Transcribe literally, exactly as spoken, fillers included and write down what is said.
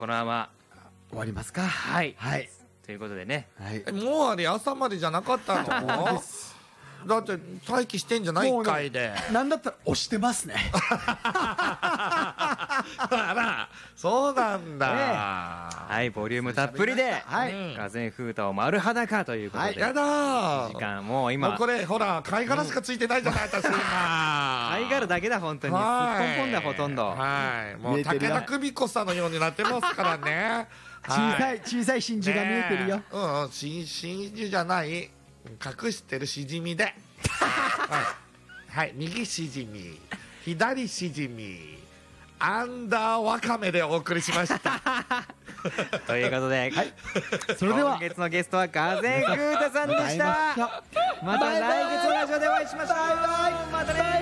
このまま終わりますか。 はいはいということでね、 はい。 えもうあれ朝までじゃなかったの？だって待機してんじゃない？ もうね一回で。 なんだったら押してますね。 あら、そうなんだ。 はいボリュームたっぷりで、 はいうんがぜん風太を丸裸ということで、 やだ時ー。 間もうも今うこれほら貝殻しかついてないじゃない、私今。 貝殻だけだ本当にすっぽんぽんだほとんど。 はい、もう見えてるよ武田久美子さんのようになってますからね。 小さい小さい真珠が見えてるよ。 ねえうんうん、真真珠じゃない、隠してるしじみで。はい、はい、右しじみ、左しじみ、アンダーワカメでお送りしました。 ということで、 それでは今月のゲストはがぜん風太さんでした。また来月のラジオでお会いしましょう。またね。